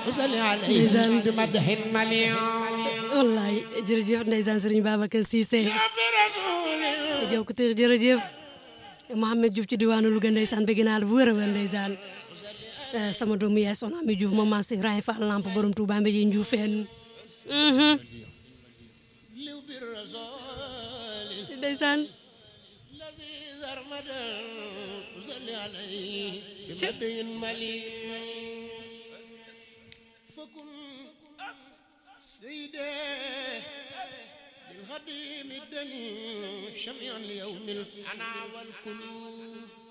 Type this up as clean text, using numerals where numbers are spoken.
usalli alayhi bi madhin maliya wallaay jërëjëf ndeysaan Serigne Babacar Cissé jëw ko tër jërëjëf Mohamed Diouf ci diwaanu Louga ndeysaan bëgg naa la bu wér a wér ndeysaan sama doomu yaay soxna Ami Diouf maman si Ibrahima Fall lamp borom Touba Mbéji Ndioufène ndeysaan بالخديم الدني شميع اليوم الحنا والقلوب